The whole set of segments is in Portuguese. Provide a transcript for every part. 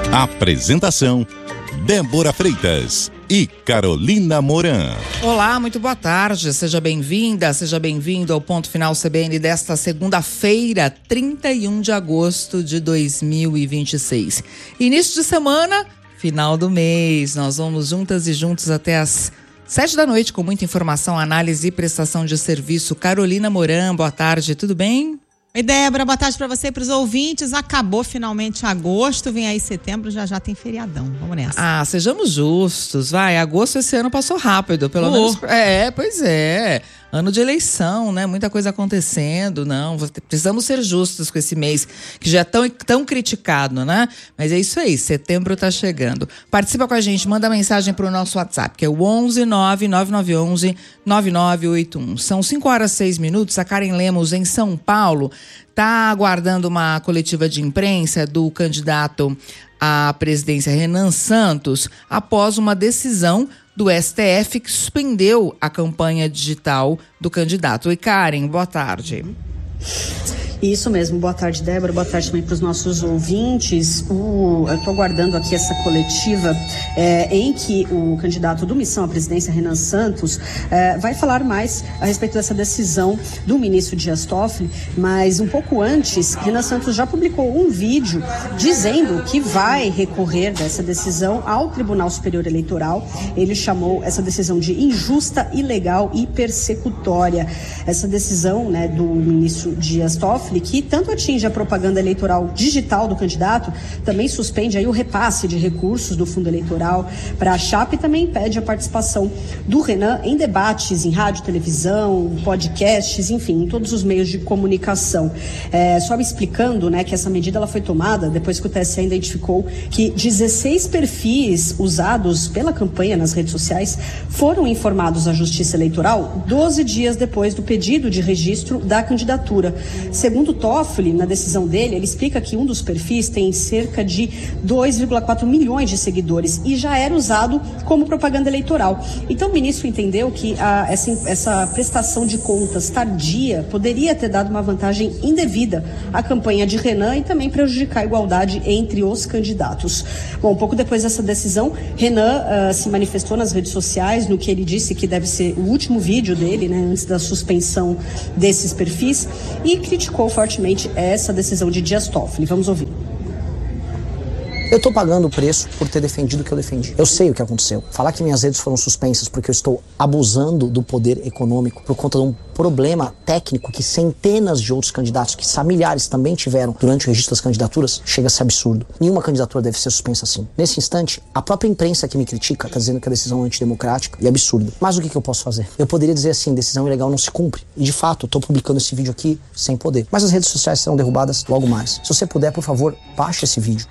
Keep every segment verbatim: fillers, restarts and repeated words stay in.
Apresentação: Débora Freitas e Carolina Moran. Olá, muito boa tarde, seja bem-vinda, seja bem-vindo ao Ponto Final C B N desta segunda-feira, trinta e um de agosto de dois mil e vinte e seis. Início de semana, final do mês, nós vamos juntas e juntos até as sete da noite com muita informação, análise e prestação de serviço. Carolina Moran, boa tarde, tudo bem? Oi, Débora, boa tarde para você e para os ouvintes. Acabou finalmente agosto, vem aí setembro, já já tem feriadão. Vamos nessa. Ah, sejamos justos, vai. Agosto esse ano passou rápido, pelo oh. menos. É, pois é. Ano de eleição, né? Muita coisa acontecendo, não. Precisamos ser justos com esse mês, que já é tão, tão criticado, né? Mas é isso aí, setembro tá chegando. Participa com a gente, manda mensagem pro nosso WhatsApp, que é o onze nove nove nove um um nove nove oito um. São cinco horas e seis minutos, a Karen Lemos, em São Paulo, tá aguardando uma coletiva de imprensa do candidato à presidência Renan Santos, após uma decisão do S T F que suspendeu a campanha digital do candidato. Oi, Karen, boa tarde. Isso mesmo, boa tarde, Débora, boa tarde também para os nossos ouvintes. O, eu estou aguardando aqui essa coletiva é, em que o candidato do Missão à Presidência, Renan Santos, é, vai falar mais a respeito dessa decisão do ministro Dias Toffoli, mas um pouco antes, Renan Santos já publicou um vídeo dizendo que vai recorrer dessa decisão ao Tribunal Superior Eleitoral. Ele chamou essa decisão de injusta, ilegal e persecutória. Essa decisão, né, do ministro Dias Toffoli, que tanto atinge a propaganda eleitoral digital do candidato, também suspende aí o repasse de recursos do fundo eleitoral para a chapa e também impede a participação do Renan em debates em rádio, televisão, podcasts, enfim, em todos os meios de comunicação. É, só me explicando, né, que essa medida ela foi tomada depois que o T S E identificou que dezesseis perfis usados pela campanha nas redes sociais foram informados à Justiça Eleitoral doze dias depois do pedido de registro da candidatura. Segundo o Toffoli, na decisão dele, ele explica que um dos perfis tem cerca de dois vírgula quatro milhões de seguidores e já era usado como propaganda eleitoral. Então o ministro entendeu que a, essa, essa prestação de contas tardia poderia ter dado uma vantagem indevida à campanha de Renan e também prejudicar a igualdade entre os candidatos. Bom, um pouco depois dessa decisão, Renan uh, se manifestou nas redes sociais no que ele disse que deve ser o último vídeo dele, né, antes da suspensão desses perfis, e criticou fortemente essa decisão de Dias Toffoli. Vamos ouvir. Eu estou pagando o preço por ter defendido o que eu defendi. Eu sei o que aconteceu. Falar que minhas redes foram suspensas porque eu estou abusando do poder econômico por conta de um problema técnico que centenas de outros candidatos, que milhares também tiveram durante o registro das candidaturas, chega a ser absurdo. Nenhuma candidatura deve ser suspensa assim. Nesse instante, a própria imprensa que me critica está dizendo que a decisão é antidemocrática e absurda. Mas o que, que eu posso fazer? Eu poderia dizer assim, decisão ilegal não se cumpre. E de fato, estou publicando esse vídeo aqui sem poder. Mas as redes sociais serão derrubadas logo mais. Se você puder, por favor, baixe esse vídeo.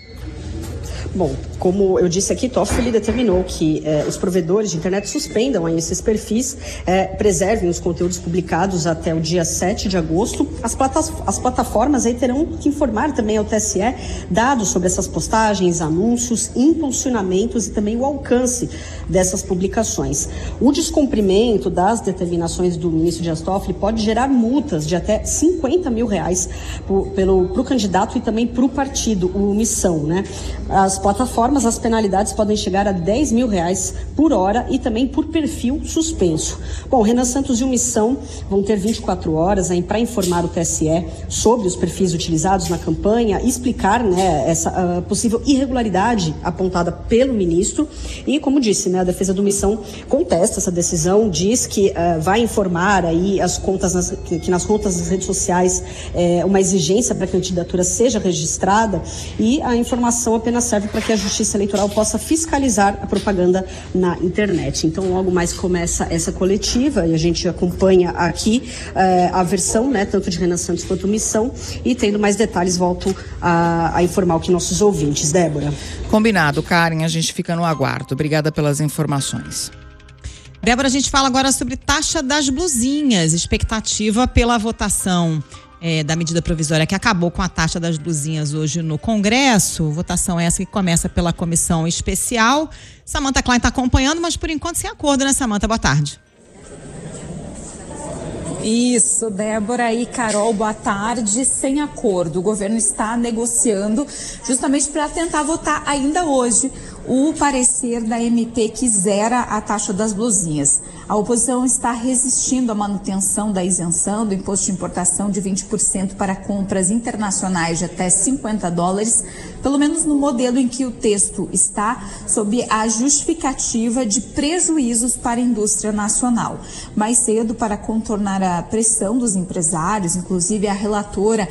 Bom, como eu disse aqui, Toffoli determinou que eh, os provedores de internet suspendam aí esses perfis, eh, preservem os conteúdos publicados até o dia sete de agosto. As, plata as plataformas aí terão que informar também ao T S E dados sobre essas postagens, anúncios, impulsionamentos e também o alcance dessas publicações. O descumprimento das determinações do ministro Dias Toffoli pode gerar multas de até cinquenta mil reais para o candidato e também para o partido, o Missão, né? As plataformas, as penalidades podem chegar a dez mil reais por hora e também por perfil suspenso. Bom, Renan Santos e o Missão vão ter vinte e quatro horas para informar o T S E sobre os perfis utilizados na campanha, explicar, né, essa uh, possível irregularidade apontada pelo ministro e, como disse, né, a defesa do Missão contesta essa decisão, diz que uh, vai informar aí as contas nas, que, que nas contas das redes sociais é uma exigência para que a candidatura seja registrada e a informação apenas serve para que a Justiça Eleitoral possa fiscalizar a propaganda na internet. Então, logo mais começa essa coletiva e a gente acompanha aqui eh, a versão, né, tanto de Renan Santos quanto Missão, e tendo mais detalhes, volto a, a informar aqui nossos ouvintes. Débora. Combinado, Karen, a gente fica no aguardo. Obrigada pelas informações. Débora, a gente fala agora sobre taxa das blusinhas, expectativa pela votação É, da medida provisória que acabou com a taxa das blusinhas hoje no Congresso. Votação essa que começa pela comissão especial. Samantha Klein está acompanhando, mas por enquanto sem acordo, né, Samantha? Boa tarde. Isso, Débora e Carol, boa tarde. Sem acordo, o governo está negociando justamente para tentar votar ainda hoje o parecer da M P que zera a taxa das blusinhas. A oposição está resistindo à manutenção da isenção do imposto de importação de vinte por cento para compras internacionais de até cinquenta dólares, pelo menos no modelo em que o texto está, sob a justificativa de prejuízos para a indústria nacional. Mais cedo, para contornar a pressão dos empresários, inclusive a relatora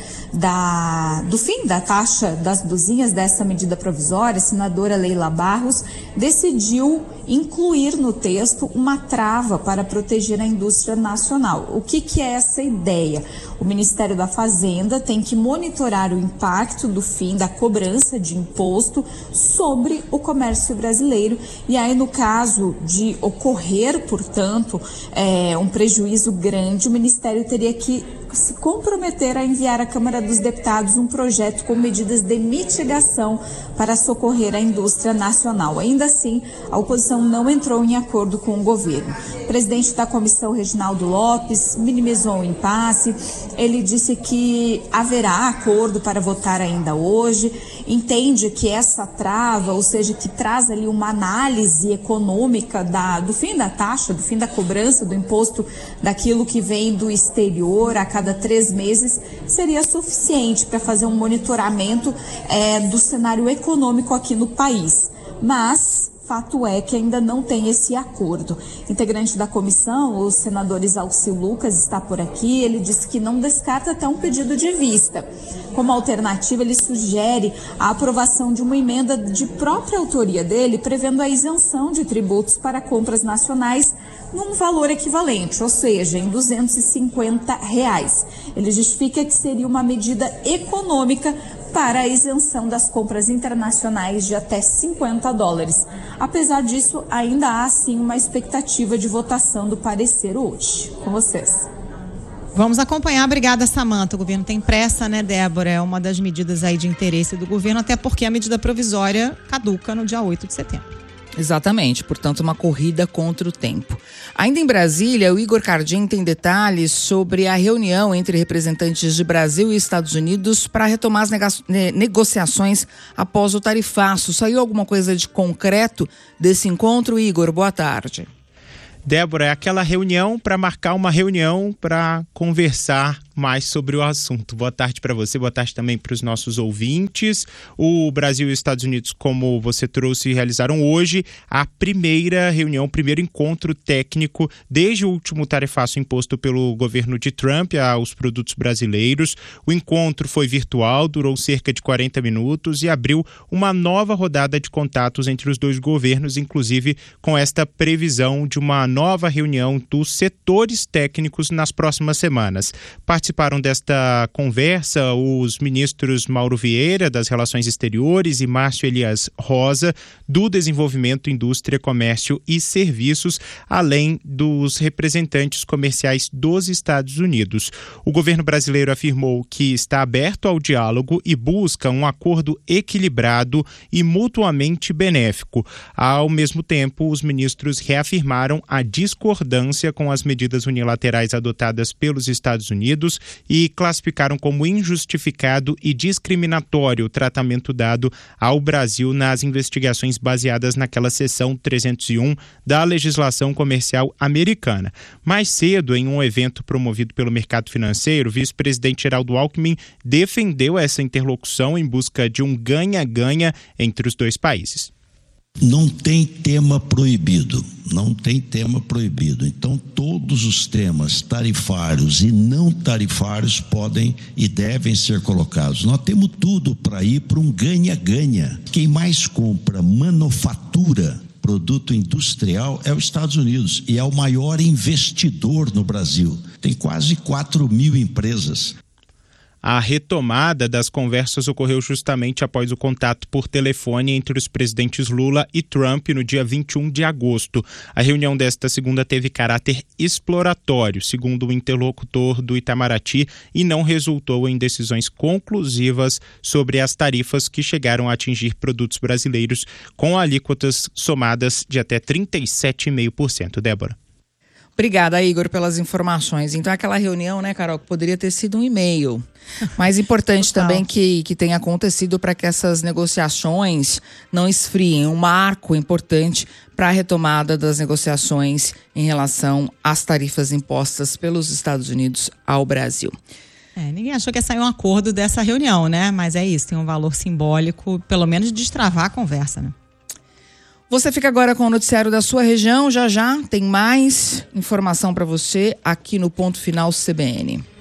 da, do fim da taxa das blusinhas dessa medida provisória, a senadora Leila Barros, decidiu incluir no texto uma trava para proteger a indústria nacional. O que, que é essa ideia? O Ministério da Fazenda tem que monitorar o impacto do fim da cobrança de imposto sobre o comércio brasileiro e aí, no caso de ocorrer, portanto, é, um prejuízo grande, o Ministério teria que se comprometer a enviar à Câmara dos Deputados um projeto com medidas de mitigação para socorrer a indústria nacional. Ainda assim, a oposição não entrou em acordo com o governo. O presidente da comissão, Reginaldo Lopes, minimizou o impasse. Ele disse que haverá acordo para votar ainda hoje, entende que essa trava, ou seja, que traz ali uma análise econômica da, do fim da taxa, do fim da cobrança do imposto daquilo que vem do exterior a cada três meses, seria suficiente para fazer um monitoramento é, do cenário econômico aqui no país. Mas fato é que ainda não tem esse acordo. Integrante da comissão, o senador Exalcil Lucas, está por aqui. Ele disse que não descarta até um pedido de vista. Como alternativa, ele sugere a aprovação de uma emenda de própria autoria dele, prevendo a isenção de tributos para compras nacionais num valor equivalente, ou seja, em duzentos e cinquenta reais. Ele justifica que seria uma medida econômica para a isenção das compras internacionais de até cinquenta dólares. Apesar disso, ainda há sim uma expectativa de votação do parecer hoje. Com vocês. Vamos acompanhar. Obrigada, Samanta. O governo tem pressa, né, Débora? É uma das medidas aí de interesse do governo, até porque a medida provisória caduca no dia oito de setembro. Exatamente, portanto, uma corrida contra o tempo. Ainda em Brasília, o Igor Cardim tem detalhes sobre a reunião entre representantes de Brasil e Estados Unidos para retomar as nega- negociações após o tarifaço. Saiu alguma coisa de concreto desse encontro? Igor, boa tarde. Débora, é aquela reunião para marcar uma reunião para conversar mais sobre o assunto. Boa tarde para você, boa tarde também para os nossos ouvintes. O Brasil e os Estados Unidos, como você trouxe, realizaram hoje a primeira reunião, o primeiro encontro técnico desde o último tarifaço imposto pelo governo de Trump aos produtos brasileiros. O encontro foi virtual, durou cerca de quarenta minutos e abriu uma nova rodada de contatos entre os dois governos, inclusive com esta previsão de uma nova reunião dos setores técnicos nas próximas semanas. Participaram desta conversa os ministros Mauro Vieira, das Relações Exteriores, e Márcio Elias Rosa, do Desenvolvimento, Indústria, Comércio e Serviços, além dos representantes comerciais dos Estados Unidos. O governo brasileiro afirmou que está aberto ao diálogo e busca um acordo equilibrado e mutuamente benéfico. Ao mesmo tempo, os ministros reafirmaram a discordância com as medidas unilaterais adotadas pelos Estados Unidos e classificaram como injustificado e discriminatório o tratamento dado ao Brasil nas investigações baseadas naquela seção trezentos e um da legislação comercial americana. Mais cedo, em um evento promovido pelo mercado financeiro, o vice-presidente Geraldo Alckmin defendeu essa interlocução em busca de um ganha-ganha entre os dois países. Não tem tema proibido, não tem tema proibido. Então, todos os temas tarifários e não tarifários podem e devem ser colocados. Nós temos tudo para ir para um ganha-ganha. Quem mais compra manufatura, produto industrial, é os Estados Unidos e é o maior investidor no Brasil. Tem quase quatro mil empresas. A retomada das conversas ocorreu justamente após o contato por telefone entre os presidentes Lula e Trump no dia vinte e um de agosto. A reunião desta segunda teve caráter exploratório, segundo o interlocutor do Itamaraty, e não resultou em decisões conclusivas sobre as tarifas que chegaram a atingir produtos brasileiros com alíquotas somadas de até trinta e sete vírgula cinco por cento. Débora. Obrigada, Igor, pelas informações. Então, aquela reunião, né, Carol, que poderia ter sido um e-mail. Mas importante também que, que tenha acontecido para que essas negociações não esfriem. Um marco importante para a retomada das negociações em relação às tarifas impostas pelos Estados Unidos ao Brasil. É, ninguém achou que ia sair um acordo dessa reunião, né? Mas é isso, tem um valor simbólico, pelo menos de destravar a conversa, né? Você fica agora com o noticiário da sua região. Já já tem mais informação para você aqui no Ponto Final C B N.